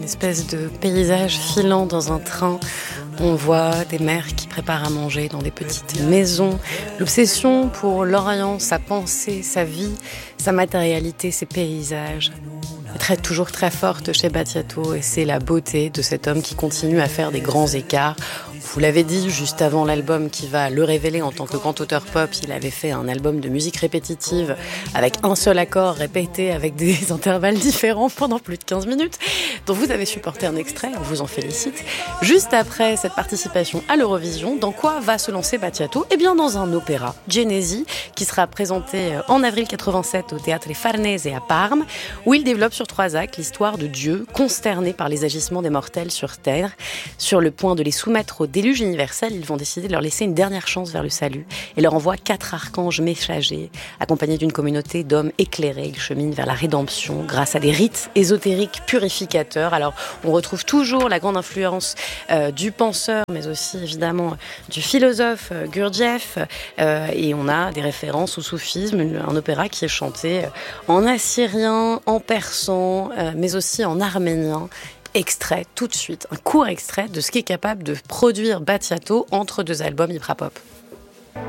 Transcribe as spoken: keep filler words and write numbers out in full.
espèce de paysage filant dans un train. On voit des mères qui préparent à manger dans des petites maisons. L'obsession pour l'Orient, sa pensée, sa vie, sa matérialité, ses paysages est très, toujours très forte chez Battiato, et c'est la beauté de cet homme qui continue à faire des grands écarts. Vous l'avez dit, juste avant l'album qui va le révéler en tant que cantauteur pop, il avait fait un album de musique répétitive avec un seul accord répété avec des intervalles différents pendant plus de quinze minutes, dont vous avez supporté un extrait, on vous en félicite. Juste après cette participation à l'Eurovision, dans quoi va se lancer Battiato ? Eh bien dans un opéra, Genesi, qui sera présenté en avril quatre-vingt-sept au Teatro Farnese à Parme, où il développe sur trois actes l'histoire de Dieu, consterné par les agissements des mortels sur Terre. Sur le point de les soumettre au déluge universel, ils vont décider de leur laisser une dernière chance vers le salut et leur envoient quatre archanges messagers, accompagnés d'une communauté d'hommes éclairés. Ils cheminent vers la rédemption grâce à des rites ésotériques purificateurs. Alors, on retrouve toujours la grande influence euh, du penseur, mais aussi évidemment du philosophe euh, Gurdjieff, euh, et on a des références au soufisme, un opéra qui est chanté en assyrien, en persan, euh, mais aussi en arménien. Extrait tout de suite, un court extrait de ce qu'est capable de produire Battiato entre deux albums hip-hop.